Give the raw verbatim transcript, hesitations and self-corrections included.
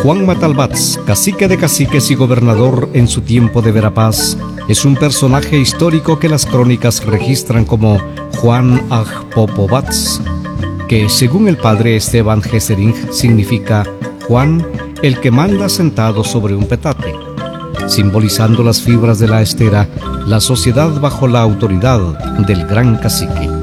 Juan Matalbats, cacique de caciques y gobernador en su tiempo de Verapaz, es un personaje histórico que las crónicas registran como Juan Agpopovats, que según el padre Esteban Gesering significa Juan el que manda sentado sobre un petate, simbolizando las fibras de la estera, la sociedad bajo la autoridad del gran cacique.